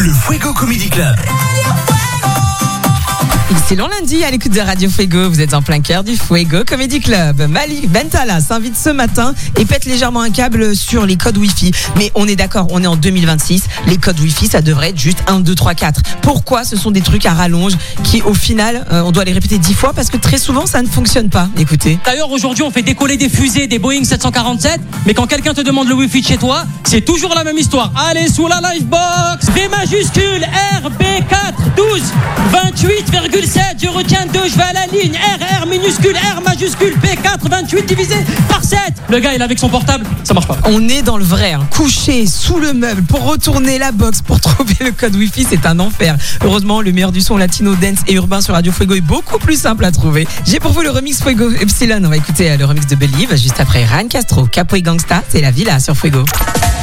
le Fuego Comedy Club. C'est long lundi à l'écoute de Radio Fuego. Vous êtes en plein cœur du Fuego Comedy Club. Malik Bentala s'invite ce matin et pète légèrement un câble sur les codes Wi-Fi. Mais on est d'accord, on est en 2026. Les codes Wi-Fi, ça devrait être juste 1, 2, 3, 4. Pourquoi ce sont des trucs à rallonge qui, au final, on doit les répéter 10 fois parce que très souvent, ça ne fonctionne pas. Écoutez. D'ailleurs, aujourd'hui, on fait décoller des fusées, des Boeing 747. Mais quand quelqu'un te demande le Wi-Fi de chez toi, c'est toujours la même histoire. Allez, sous la Livebox. V majuscule, RB4, 12, 28,7. Je retiens 2, je vais à la ligne. R minuscule, R majuscule, P4, 28 divisé par 7. Le gars, il est avec son portable, ça marche pas. On est dans le vrai, hein. Couché sous le meuble pour retourner la box pour trouver le code Wi-Fi, c'est un enfer. Heureusement, le meilleur du son latino, dance et urbain sur Radio Fuego est beaucoup plus simple à trouver. J'ai pour vous le remix Fuego Epsilon. On va écouter le remix de Believe juste après Ryan Castro, Capo et Gangsta, c'est la Villa sur Fuego.